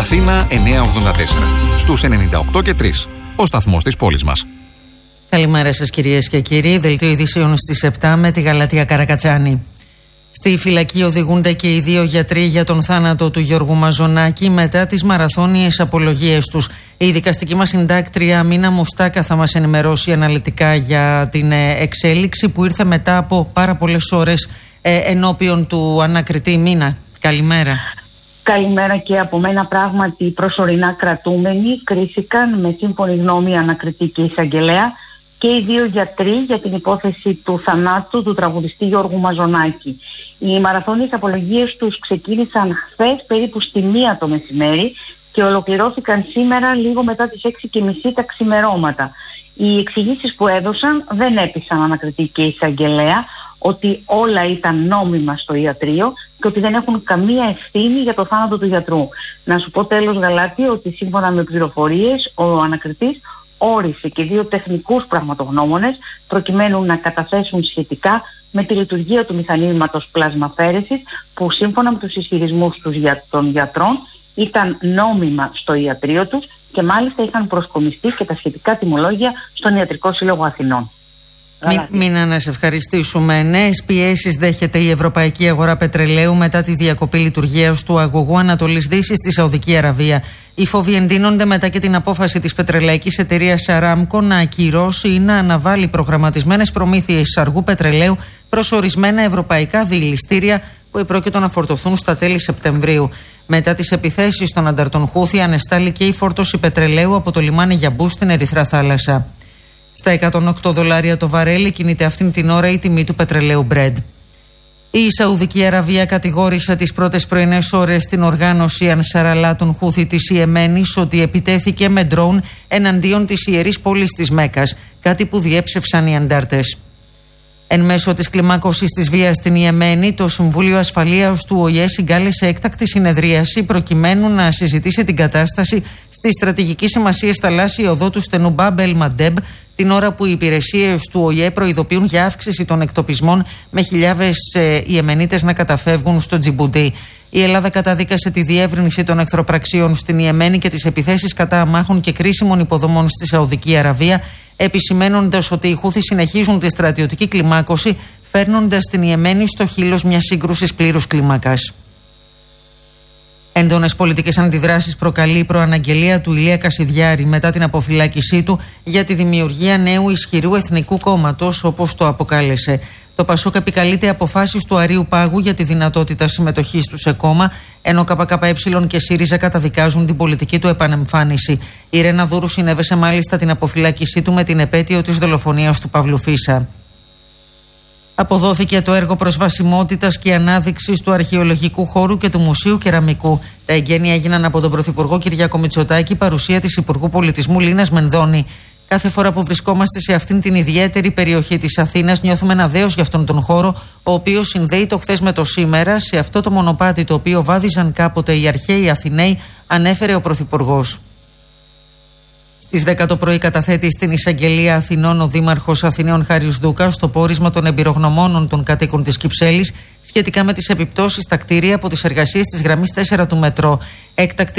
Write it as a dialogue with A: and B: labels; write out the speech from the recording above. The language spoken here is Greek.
A: Αθήνα 984. Στους 98 και 3. Ο σταθμός της πόλης μας.
B: Καλημέρα σας κυρίες και κύριοι. Δελτίο ειδήσεων στις 7 με τη Γαλατεία Καρακατσάνη. Στη φυλακή οδηγούνται και οι δύο γιατροί για τον θάνατο του Γιώργου Μαζονάκη μετά τις μαραθώνιες απολογίες τους. Η δικαστική μας συντάκτρια Μίνα Μουστάκα θα μας ενημερώσει αναλυτικά για την εξέλιξη που ήρθε μετά από πάρα πολλές ώρες ενώπιον του ανακριτή. Μίνα, καλημέρα.
C: Καλημέρα και από μένα. Πράγματι, προσωρινά κρατούμενοι κρίθηκαν με σύμφωνη γνώμη ανακριτή και εισαγγελέα και οι δύο γιατροί για την υπόθεση του θανάτου του τραγουδιστή Γιώργου Μαζονάκη. Οι μαραθώνιες απολογίες τους ξεκίνησαν χθες περίπου στη 1 το μεσημέρι και ολοκληρώθηκαν σήμερα λίγο μετά τις 6:30 τα ξημερώματα. Οι εξηγήσεις που έδωσαν δεν έπεισαν ανακριτή και εισαγγελέα ότι όλα ήταν νόμιμα στο ιατρείο και ότι δεν έχουν καμία ευθύνη για το θάνατο του γιατρού. Να σου πω τέλος, Γαλάτη, ότι σύμφωνα με πληροφορίες ο ανακριτής όρισε και δύο τεχνικούς πραγματογνώμονες προκειμένου να καταθέσουν σχετικά με τη λειτουργία του μηχανήματος πλασμαφέρεσης που σύμφωνα με τους ισχυρισμούς των γιατρών ήταν νόμιμα στο ιατρείο τους και μάλιστα είχαν προσκομιστεί και τα σχετικά τιμολόγια στον Ιατρικό Σύλλογο Αθηνών.
B: Μίνα, να σε ευχαριστήσουμε. Νέες πιέσεις δέχεται η ευρωπαϊκή αγορά πετρελαίου μετά τη διακοπή λειτουργίας του αγωγού Ανατολής Δύσης στη Σαουδική Αραβία. Οι φόβοι εντείνονται μετά και την απόφαση της πετρελαϊκής εταιρείας Aramco να ακυρώσει ή να αναβάλει προγραμματισμένες προμήθειες αργού πετρελαίου προς ορισμένα ευρωπαϊκά διηλιστήρια που επρόκειτο να φορτωθούν στα τέλη Σεπτεμβρίου. Μετά τις επιθέσεις των ανταρτών Χούθη, ανεστάλλει και η φόρτωση πετρελαίου από το λιμάνι Γιαμπού στην Ερυθρά Θάλασσα. Στα $108 το βαρέλι κινείται αυτήν την ώρα η τιμή του πετρελαίου Brent. Η Σαουδική Αραβία κατηγόρησε τις πρώτες πρωινές ώρες την οργάνωση Ανσαραλά των Χούθη της Ιεμένης ότι επιτέθηκε με ντρόουν εναντίον της ιερής πόλης της Μέκας, κάτι που διέψευσαν οι αντάρτες. Εν μέσω της κλιμάκωσης της βίας στην Ιεμένη, το Συμβούλιο Ασφαλείας του ΟΗΕ συγκάλεσε έκτακτη συνεδρίαση προκειμένου να συζητήσει την κατάσταση στη στρατηγική σημασία θαλάσσια οδό του στενού Μπαμπ ελ Μαντέμπ, την ώρα που οι υπηρεσίες του ΟΗΕ προειδοποιούν για αύξηση των εκτοπισμών με χιλιάδες Ιεμενίτες να καταφεύγουν στο Τζιμπουντί. Η Ελλάδα καταδίκασε τη διεύρυνση των εχθροπραξίων στην Ιεμένη και τις επιθέσεις κατά αμάχων και κρίσιμων υποδομών στη Σαουδική Αραβία, επισημαίνοντας ότι οι Χούθοι συνεχίζουν τη στρατιωτική κλιμάκωση, φέρνοντας την Ιεμένη στο χείλος μιας σύγκρουσης πλήρους κλίμακας. Έντονες πολιτικές αντιδράσεις προκαλεί η προαναγγελία του Ηλία Κασιδιάρη μετά την αποφυλάκησή του για τη δημιουργία νέου ισχυρού εθνικού κόμματος, όπως το αποκάλεσε. Το Πασόκ επικαλείται αποφάσεις του Αρείου Πάγου για τη δυνατότητα συμμετοχής του σε κόμμα, ενώ ΚΚΕ και ΣΥΡΙΖΑ καταδικάζουν την πολιτική του επανεμφάνιση. Η Ρένα Δούρου συνέβησε μάλιστα την αποφυλάκησή του με την επέτειο της δολοφονίας του Παύλου Φίσα. Αποδόθηκε το έργο προσβασιμότητας και ανάδειξης του αρχαιολογικού χώρου και του Μουσείου Κεραμικού. Τα εγγένεια έγιναν από τον Πρωθυπουργό Κυριάκο Μητσοτάκη, παρουσία της Υπουργού Πολιτισμού Λίνας Μενδώνη. Κάθε φορά που βρισκόμαστε σε αυτήν την ιδιαίτερη περιοχή της Αθήνας, νιώθουμε ένα δέος για αυτόν τον χώρο, ο οποίος συνδέει το χθες με το σήμερα, σε αυτό το μονοπάτι το οποίο βάδιζαν κάποτε οι αρχαίοι Αθηναίοι, ανέφερε ο Πρωθυπουργός. Στις 10 το πρωί καταθέτει στην Εισαγγελία Αθηνών ο Δήμαρχος Αθηναίων Χάρης Δούκας στο πόρισμα των εμπειρογνωμόνων των κατοίκων της Κυψέλης σχετικά με τις επιπτώσεις στα κτίρια από τις εργασίες της γραμμής 4 του μετρό. Έκτακτη